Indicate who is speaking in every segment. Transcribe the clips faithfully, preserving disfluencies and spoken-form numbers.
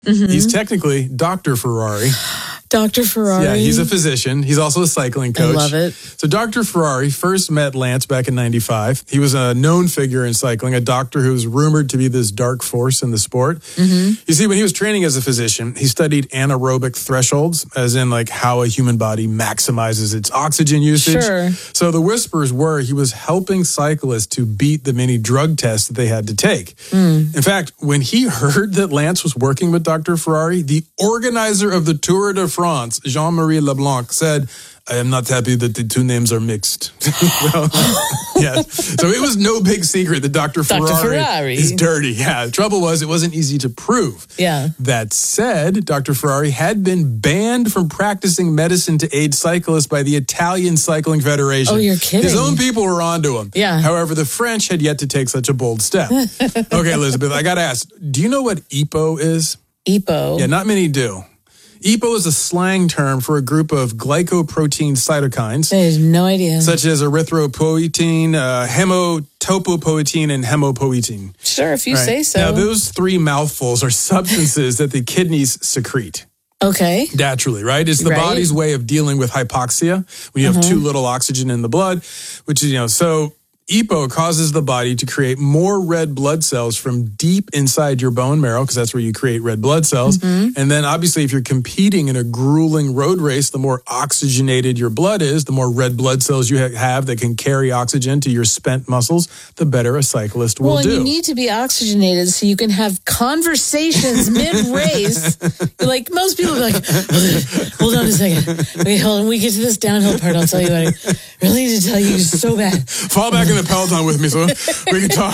Speaker 1: Mm-hmm.
Speaker 2: He's technically Doctor Ferrari.
Speaker 1: Doctor Ferrari.
Speaker 2: Yeah, he's a physician. He's also a cycling coach.
Speaker 1: I love it.
Speaker 2: So Doctor Ferrari first met Lance back in ninety-five. He was a known figure in cycling, a doctor who was rumored to be this dark force in the sport.
Speaker 1: Mm-hmm.
Speaker 2: You see, when he was training as a physician, he studied anaerobic thresholds, as in like how a human body maximizes its oxygen usage.
Speaker 1: Sure.
Speaker 2: So the whispers were he was helping cyclists to beat the many drug tests that they had to take.
Speaker 1: Mm.
Speaker 2: In fact, when he heard that Lance was working with Doctor Ferrari, the organizer of the Tour de France, Jean-Marie Leblanc, said, I am not happy that the two names are mixed. Well, yeah. So it was no big secret that Doctor Ferrari,
Speaker 1: Doctor Ferrari
Speaker 2: is dirty. Yeah. The trouble was it wasn't easy to prove.
Speaker 1: Yeah.
Speaker 2: That said, Doctor Ferrari had been banned from practicing medicine to aid cyclists by the Italian Cycling Federation.
Speaker 1: Oh, you're kidding.
Speaker 2: His own people were onto him.
Speaker 1: Yeah.
Speaker 2: However, the French had yet to take such a bold step. Okay, Elizabeth, I got to ask, do you know what E P O is?
Speaker 1: E P O?
Speaker 2: Yeah, not many do. E P O is a slang term for a group of glycoprotein cytokines.
Speaker 1: I have no idea.
Speaker 2: Such as erythropoietin, uh, hematopoietin, and hemopoietin.
Speaker 1: Sure, if you
Speaker 2: Right.
Speaker 1: say so.
Speaker 2: Now, those three mouthfuls are substances that the kidneys secrete.
Speaker 1: Okay.
Speaker 2: Naturally, right? It's the
Speaker 1: Right.
Speaker 2: body's way of dealing with hypoxia when you have
Speaker 1: Uh-huh.
Speaker 2: too little oxygen in the blood, which is, you know, so E P O causes the body to create more red blood cells from deep inside your bone marrow, because that's where you create red blood cells.
Speaker 1: Mm-hmm.
Speaker 2: And then obviously if you're competing in a grueling road race, the more oxygenated your blood is, the more red blood cells you ha- have that can carry oxygen to your spent muscles, the better a cyclist will
Speaker 1: well, and
Speaker 2: do.
Speaker 1: you need to be oxygenated so you can have conversations mid-race. Like, most people are like, hold on a second. Wait, hold on. When we get to this downhill part, I'll tell you what I really need to tell you so bad.
Speaker 2: Fall back in the Peloton with me so we can talk.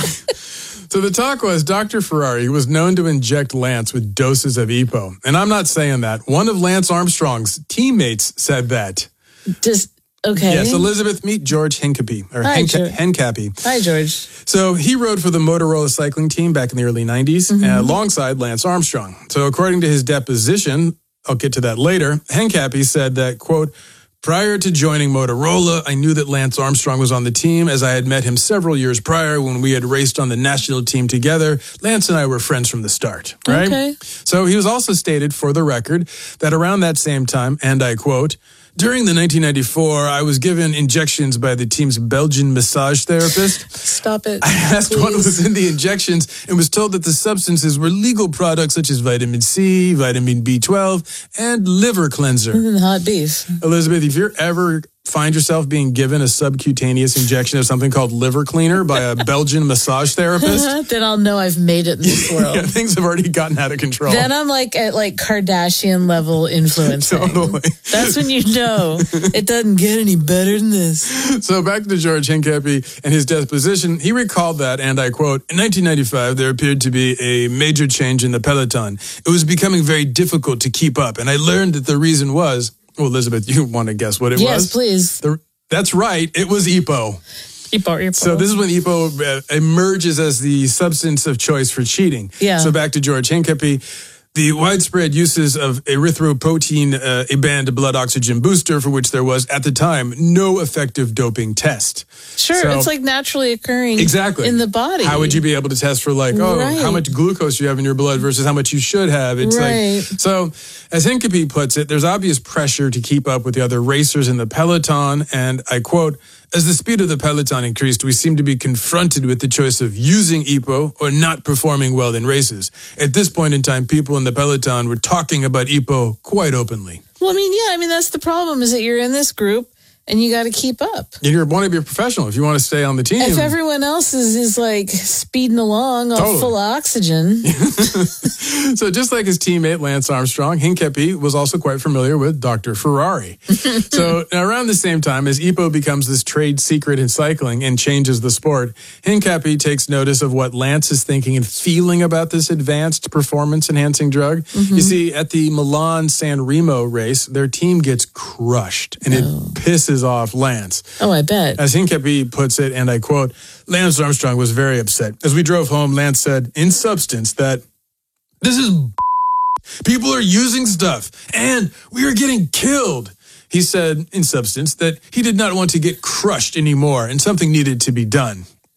Speaker 2: So the talk was Doctor Ferrari was known to inject Lance with doses of E P O. And I'm not saying that. One of Lance Armstrong's teammates said that.
Speaker 1: Just, okay.
Speaker 2: Yes, Elizabeth, meet George Hincapie, or
Speaker 1: Hi,
Speaker 2: Henca-
Speaker 1: George.
Speaker 2: Hincapie.
Speaker 1: Hi, George.
Speaker 2: So he rode for the Motorola cycling team back in the early nineties,
Speaker 1: Mm-hmm.
Speaker 2: uh, alongside Lance Armstrong. So according to his deposition, I'll get to that later, Hincapie said that, quote, prior to joining Motorola, I knew that Lance Armstrong was on the team, as I had met him several years prior when we had raced on the national team together. Lance and I were friends from the start, right?
Speaker 1: Okay.
Speaker 2: So he was also stated, for the record, that around that same time, and I quote, during the nineteen ninety-four, I was given injections by the team's Belgian massage therapist.
Speaker 1: Stop it.
Speaker 2: I asked
Speaker 1: please.
Speaker 2: what was in the injections and was told that the substances were legal products such as vitamin C, vitamin B twelve, and liver cleanser.
Speaker 1: Mm, hot beef.
Speaker 2: Elizabeth, if you're ever find yourself being given a subcutaneous injection of something called liver cleaner by a Belgian massage therapist,
Speaker 1: Then I'll know I've made it in this world.
Speaker 2: yeah, things have already gotten out of control.
Speaker 1: Then I'm like at like Kardashian level influencing.
Speaker 2: Totally.
Speaker 1: That's when you know it doesn't get any better than this.
Speaker 2: So back to George Hincapie and his deposition, he recalled that, and I quote, in nineteen ninety-five, there appeared to be a major change in the peloton. It was becoming very difficult to keep up, and I learned that the reason was, well, Elizabeth, you want to guess what it
Speaker 1: Yes,
Speaker 2: was?
Speaker 1: Yes, please.
Speaker 2: The, that's right. It was E P O.
Speaker 1: E P O, E P O.
Speaker 2: So this is when E P O uh, emerges as the substance of choice for cheating.
Speaker 1: Yeah.
Speaker 2: So back to George Hincapie. The widespread uses of erythropoietin, uh, a banned blood oxygen booster, for which there was, at the time, no effective doping test.
Speaker 1: Sure,
Speaker 2: So-
Speaker 1: it's like naturally occurring
Speaker 2: Exactly.
Speaker 1: in the body.
Speaker 2: How would you be able to test for like, oh,
Speaker 1: Right.
Speaker 2: how much glucose you have in your blood versus how much you should have? It's
Speaker 1: Right.
Speaker 2: like, so as Hincapie puts it, there's obvious pressure to keep up with the other racers in the peloton. And I quote, as the speed of the peloton increased, we seemed to be confronted with the choice of using E P O or not performing well in races. At this point in time, people in the peloton were talking about E P O quite openly.
Speaker 1: Well, I mean, yeah, I mean, that's the problem is that you're in this group and you got to keep up.
Speaker 2: And you want to be a professional if you want to stay on the team.
Speaker 1: If everyone else is, is like speeding along all
Speaker 2: Totally.
Speaker 1: full of oxygen.
Speaker 2: So just like his teammate Lance Armstrong, Hincapie was also quite familiar with Doctor Ferrari. So around the same time as E P O becomes this trade secret in cycling and changes the sport, Hincapie takes notice of what Lance is thinking and feeling about this advanced performance-enhancing drug.
Speaker 1: Mm-hmm.
Speaker 2: You see, at the Milan-San Remo race, their team gets crushed, and it pisses off Lance.
Speaker 1: Oh, I bet.
Speaker 2: As Hincapie puts it, and I quote, Lance Armstrong was very upset. As we drove home, Lance said, in substance, that this is b- people are using stuff, and we are getting killed. He said, in substance, that he did not want to get crushed anymore, and something needed to be done.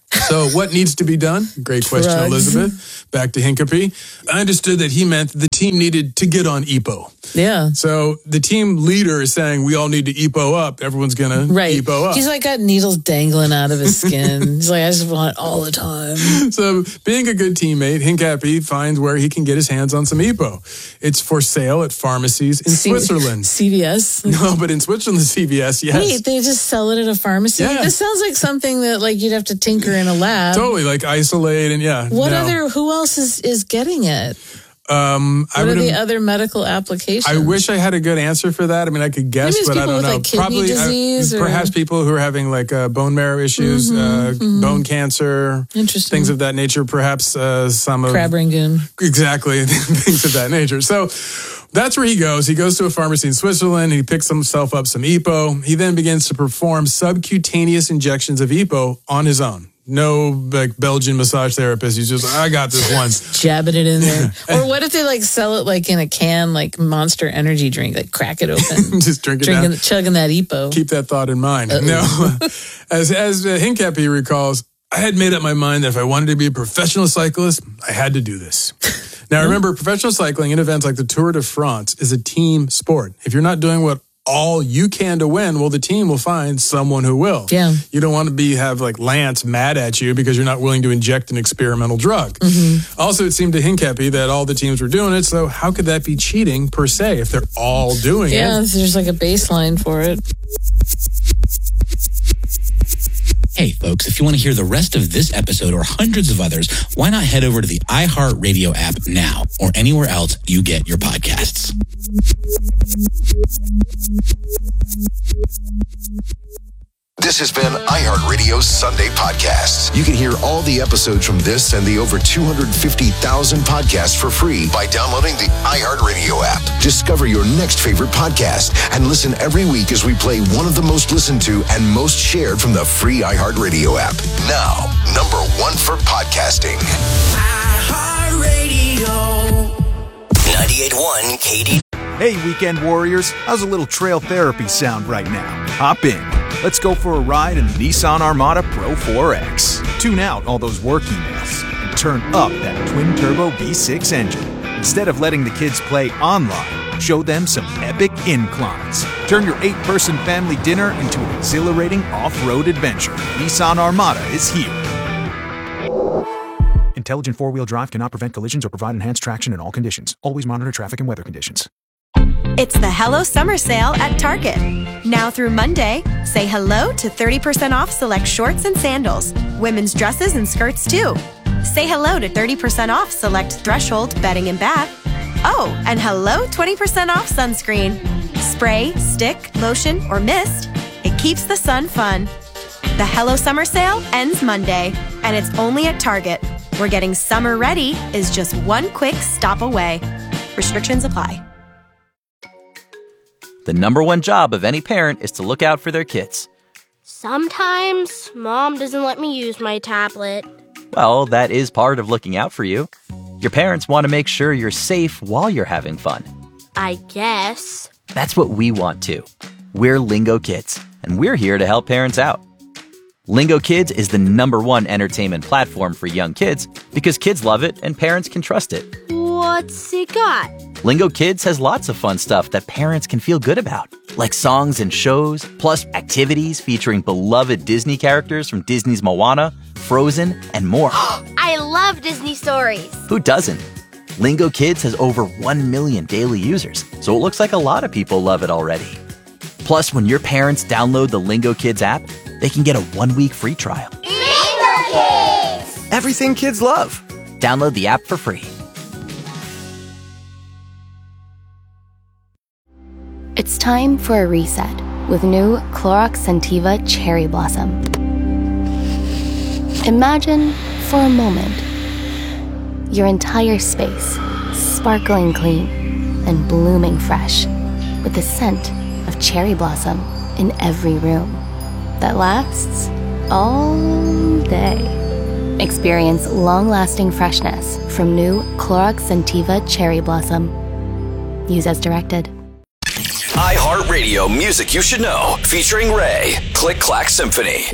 Speaker 2: So what needs to be done? Great question,
Speaker 1: Drugs.
Speaker 2: Elizabeth. Back to Hincapie. I understood that he meant the team needed to get on E P O.
Speaker 1: Yeah.
Speaker 2: So the team leader is saying we all need to E P O up. Everyone's going to
Speaker 1: Right.
Speaker 2: E P O up.
Speaker 1: He's like got needles dangling out of his skin. He's like, I just want it all the time.
Speaker 2: So being a good teammate, Hincapie finds where he can get his hands on some E P O. It's for sale at pharmacies in
Speaker 1: C-
Speaker 2: Switzerland.
Speaker 1: C V S.
Speaker 2: No, but in Switzerland, C V S, yes.
Speaker 1: Wait, they just sell it at a pharmacy?
Speaker 2: Yeah.
Speaker 1: This sounds like something that like you'd have to tinker in a lab.
Speaker 2: Totally, like isolate and yeah.
Speaker 1: What
Speaker 2: no.
Speaker 1: other, who else is, is getting it?
Speaker 2: Um, I
Speaker 1: What are
Speaker 2: would.
Speaker 1: the other medical applications?
Speaker 2: I wish I had a good answer for that. I mean, I could guess,
Speaker 1: Maybe it's
Speaker 2: but I
Speaker 1: people
Speaker 2: don't
Speaker 1: with,
Speaker 2: know.
Speaker 1: like, kidney
Speaker 2: Probably,
Speaker 1: disease
Speaker 2: uh,
Speaker 1: or-
Speaker 2: perhaps people who are having like uh, bone marrow issues, uh, bone cancer,
Speaker 1: Interesting.
Speaker 2: things of that nature. Perhaps uh, some of
Speaker 1: Crab Rangoon.
Speaker 2: exactly things of that nature. So that's where he goes. He goes to a pharmacy in Switzerland. He picks himself up some E P O. He then begins to perform subcutaneous injections of E P O on his own. No like Belgian massage therapist. He's just, I got this once.
Speaker 1: Jabbing it in there. Or what if they like sell it like in a can, like Monster Energy drink, like crack it open,
Speaker 2: Just drink it
Speaker 1: drinking,
Speaker 2: down.
Speaker 1: chugging that E P O.
Speaker 2: Keep that thought in mind. No, as as uh, Hincapie recalls, I had made up my mind that if I wanted to be a professional cyclist, I had to do this. Now, remember, professional cycling in events like the Tour de France is a team sport. If you're not doing what all you can to win, well, the team will find someone who will.
Speaker 1: Yeah.
Speaker 2: You don't want to be have like Lance mad at you because you're not willing to inject an experimental drug.
Speaker 1: Mm-hmm.
Speaker 2: Also, it seemed to Hincapie that all the teams were doing it, so how could that be cheating per se if they're all doing
Speaker 1: Yeah,
Speaker 2: it?
Speaker 1: there's like a baseline for it.
Speaker 3: Hey, folks, if you want to hear the rest of this episode or hundreds of others, why not head over to the iHeartRadio app now or anywhere else you get your podcasts?
Speaker 4: This has been iHeartRadio's Sunday Podcasts. You can hear all the episodes from this and the over two hundred fifty thousand podcasts for free by downloading the iHeartRadio app. Discover your next favorite podcast and listen every week as we play one of the most listened to and most shared from the free iHeartRadio app. Now, number one for podcasting.
Speaker 5: iHeartRadio. ninety-eight point one K D.
Speaker 6: Hey, weekend warriors, how's a little trail therapy sound right now? Hop in. Let's go for a ride in the Nissan Armada Pro four X. Tune out all those work emails and turn up that twin-turbo V six engine. Instead of letting the kids play online, show them some epic inclines. Turn your eight-person family dinner into an exhilarating off-road adventure. Nissan Armada is here. Intelligent four-wheel drive cannot prevent collisions or provide enhanced traction in all conditions. Always monitor traffic and weather conditions.
Speaker 7: It's the Hello Summer Sale at Target. Now through Monday, say hello to thirty percent off select shorts and sandals, women's dresses and skirts too. Say hello to thirty percent off select Threshold bedding and bath. Oh, and hello twenty percent off sunscreen. Spray, stick, lotion, or mist, it keeps the sun fun. The Hello Summer Sale ends Monday, and it's only at Target, where getting summer ready is just one quick stop away. Restrictions apply.
Speaker 8: The number one job of any parent is to look out for their kids.
Speaker 9: Sometimes Mom doesn't let me use my tablet.
Speaker 8: Well, that is part of looking out for you. Your parents want to make sure you're safe while you're having fun.
Speaker 9: I guess.
Speaker 8: That's what we want too. We're Lingo Kids, and we're here to help parents out. Lingo Kids is the number one entertainment platform for young kids because kids love it and parents can trust it.
Speaker 9: What's it got?
Speaker 8: Lingo Kids has lots of fun stuff that parents can feel good about, like songs and shows, plus activities featuring beloved Disney characters from Disney's Moana, Frozen, and more.
Speaker 9: I love Disney stories.
Speaker 8: Who doesn't? Lingo Kids has over one million daily users, so it looks like a lot of people love it already. Plus, when your parents download the Lingo Kids app, they can get a one-week free trial.
Speaker 9: Lingo Kids!
Speaker 8: Everything kids love. Download the app for free.
Speaker 10: It's time for a reset with new Clorox Scentiva Cherry Blossom. Imagine, for a moment, your entire space sparkling clean and blooming fresh with the scent of cherry blossom in every room that lasts all day. Experience long-lasting freshness from new Clorox Scentiva Cherry Blossom. Use as directed.
Speaker 4: iHeartRadio Music You Should Know, featuring Ray. Click Clack Symphony.